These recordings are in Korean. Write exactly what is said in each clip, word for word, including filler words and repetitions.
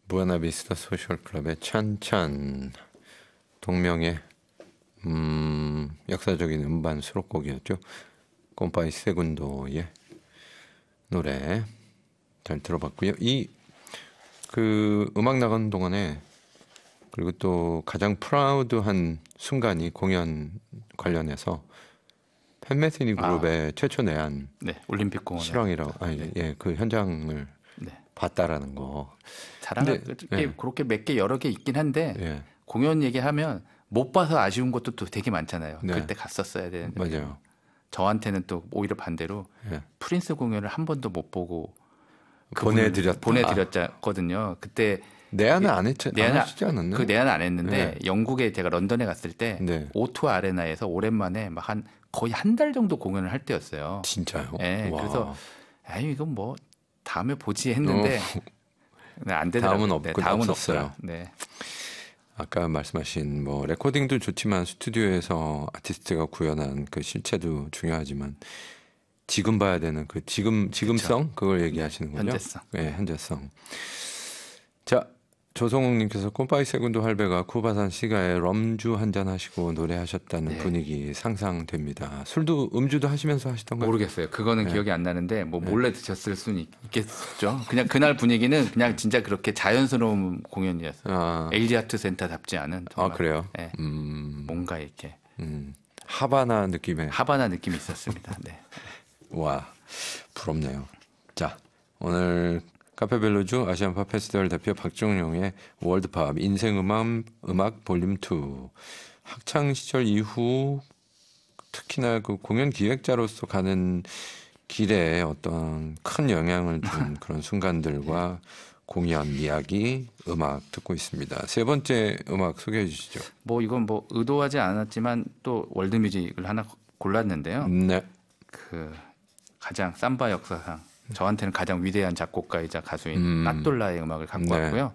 부에나비스타 소셜클럽의 찬찬 동명의 음, 역사적인 음반 수록곡이었죠. 콤파이 세군도의 노래 잘 들어봤고요. 이 그 음악 나가는 동안에 그리고 또 가장 프라우드한 순간이 공연 관련해서 팬메시니 그룹의 아, 최초 내한 네, 올림픽 공원 실황이라고 아니 네. 예, 그 현장을 네. 봤다라는 거. 자랑할 게 예. 그렇게 몇 개 여러 개 있긴 한데 예. 공연 얘기하면 못 봐서 아쉬운 것도 또 되게 많잖아요. 네. 그때 갔었어야 되는데. 맞아요. 저한테는 또 오히려 반대로 예. 프린스 공연을 한 번도 못 보고 보내드렸다. 보내드렸거든요. 그때 내한은 안 했지, 내한, 안 하시지 않았나요? 그 내한은 안 했는데 네. 영국에 제가 런던에 갔을 때 네. 오투 아레나에서 오랜만에 막 한 거의 한 달 정도 공연을 할 때였어요. 진짜요? 네, 그래서 아 이건 뭐 다음에 보지 했는데 네, 안 되더라고요. 다음은 없고 네, 다음은 없었어요. 네. 아까 말씀하신 뭐 레코딩도 좋지만 스튜디오에서 아티스트가 구현한 그 실체도 중요하지만 지금 봐야 되는 그 지금 지금성 그쵸. 그걸 얘기하시는 거죠? 현재성. 네, 현재성. 자, 조성욱님께서 콤파이 세군도 할배가 쿠바산 시가에 럼주 한잔 하시고 노래하셨다는 네. 분위기 상상됩니다. 술도 음주도 하시면서 하시던가요? 모르겠어요. 그거는 네. 기억이 안 나는데 뭐 몰래 네. 드셨을 수는 있겠죠. 그냥 그날 분위기는 그냥 진짜 그렇게 자연스러운 공연이었어요. 아. 엘지 아트 센터답지 않은. 아 그래요? 네. 음. 뭔가 이렇게 음. 하바나 느낌의. 하바나 느낌이 있었습니다. 네. 와 부럽네요. 자 오늘 카페벨로주 아시안팝 페스티벌 대표 박종용의 월드팝 인생음악 음악 볼륨 이 학창 시절 이후 특히나 그 공연 기획자로서 가는 길에 어떤 큰 영향을 준 그런 순간들과 공연 이야기 음악 듣고 있습니다. 세 번째 음악 소개해 주시죠. 뭐 이건 뭐 의도하지 않았지만 또 월드뮤직을 하나 골랐는데요. 네. 그 가장 삼바 역사상 저한테는 가장 위대한 작곡가이자 가수인 음. 까똘라의 음악을 갖고 네. 왔고요.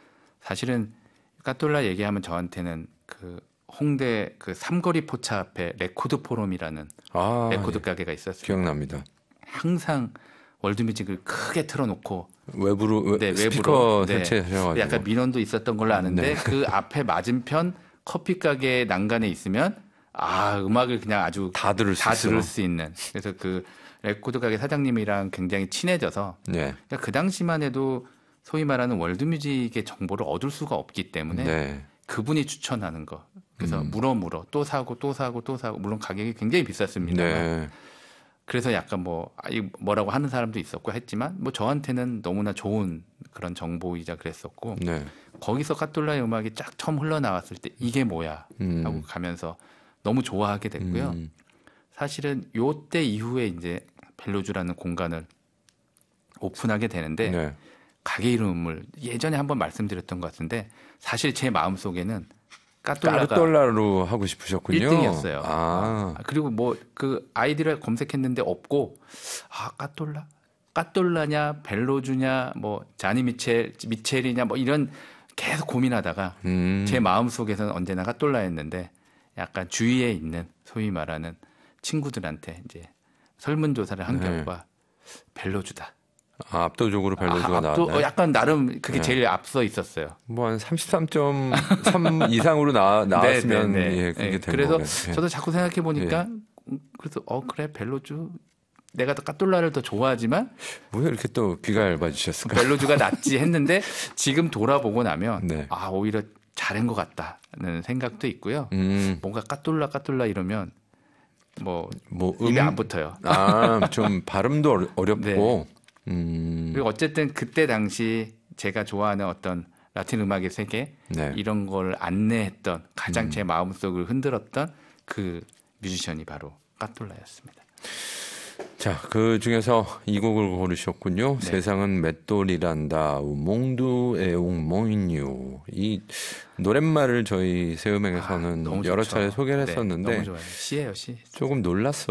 사실은 까똘라 얘기하면 저한테는 그 홍대 그 삼거리 포차 앞에 레코드 포럼이라는 아, 레코드 예. 가게가 있었어요. 기억납니다. 항상 월드뮤직을 크게 틀어놓고 외부로 네, 스피커 외부로 네. 설치하셔가지고 약간 민원도 있었던 걸로 아는데 네. 그 앞에 맞은편 커피 가게 난간에 있으면 아 음악을 그냥 아주 다 들을 수, 다 들을 수 있는 그래서 그 레코드 가게 사장님이랑 굉장히 친해져서 네. 그러니까 그 당시만 해도 소위 말하는 월드뮤직의 정보를 얻을 수가 없기 때문에 네. 그분이 추천하는 거 그래서 음. 물어 물어 또 사고 또 사고 또 사고 물론 가격이 굉장히 비쌌습니다. 네. 그래서 약간 뭐 뭐라고 하는 사람도 있었고 했지만 뭐 저한테는 너무나 좋은 그런 정보이자 그랬었고 네. 거기서 까똘라의 음악이 쫙 처음 흘러나왔을 때 이게 뭐야 음. 하고 가면서 너무 좋아하게 됐고요. 음. 사실은 요때 이후에 이제 벨로주라는 공간을 오픈하게 되는데 네. 가게 이름을 예전에 한번 말씀드렸던 것 같은데 사실 제 마음속에는 까똘라가 까똘라로 하고 싶으셨군요. 일 등이었어요. 아. 아, 그리고 뭐 그 아이디를 검색했는데 없고 아 까똘라? 까똘라냐 벨로주냐 뭐 자니 미첼 미첼이냐 뭐 이런 계속 고민하다가 음. 제 마음속에서는 언제나 까똘라였는데 약간 주위에 있는 소위 말하는 친구들한테 이제 설문조사를 한 네. 결과 벨로주다. 아, 압도적으로 벨로주가 아, 나왔나요? 어, 약간 나름 그게 네. 제일 앞서 있었어요. 뭐 한 삼십삼 점 삼 이상으로 나, 나왔으면 네, 네, 네. 예, 그게 네. 된 그래서 거고요. 예. 저도 자꾸 생각해 보니까 그래서 어 그래 벨로주 내가 더 까똘라를 더 좋아하지만 왜 이렇게 또 귀가 얇아지셨을까? 벨로주가 낫지 했는데 지금 돌아보고 나면 네. 아 오히려 잘한 것 같다는 생각도 있고요. 음. 뭔가 까똘라 까똘라 이러면 뭐, 뭐 입에 음? 안 붙어요. 아, 좀 발음도 어려, 어렵고. 네. 음. 그리고 어쨌든 그때 당시 제가 좋아하는 어떤 라틴 음악의 세계 네. 이런 걸 안내했던 가장 음. 제 마음속을 흔들었던 그 뮤지션이 바로 까똘라였습니다. 자, 그 중에서 이 곡을 고르셨군요. 네. 세상은 맷돌이란다. 몽두 에옹 몽인유. 이 노랫말을 저희 새음행에서는 아, 너무 여러 좋죠. 차례 소개를 네, 했었는데 너무 좋아요. 시예요, 시. 조금 놀랐어요.